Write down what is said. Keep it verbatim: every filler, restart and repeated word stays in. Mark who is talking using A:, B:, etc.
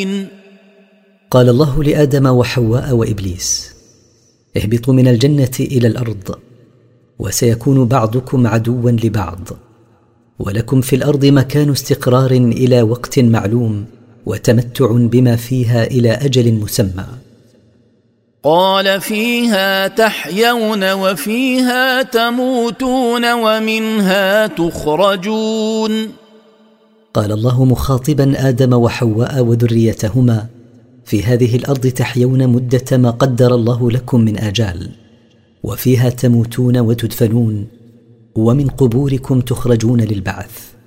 A: قال الله لآدم وحواء وإبليس: اهبطوا من الجنة إلى الأرض، وسيكون بعضكم عدوا لبعض، ولكم في الأرض مكان استقرار إلى وقت معلوم، وتمتع بما فيها إلى أجل مسمى.
B: قال: فيها تحيون وفيها تموتون ومنها تخرجون.
A: قال الله مخاطبا آدم وحواء وذريتهما: في هذه الأرض تحيون مدة ما قدر الله لكم من آجال، وفيها تموتون وتدفنون، ومن قبوركم تخرجون للبعث.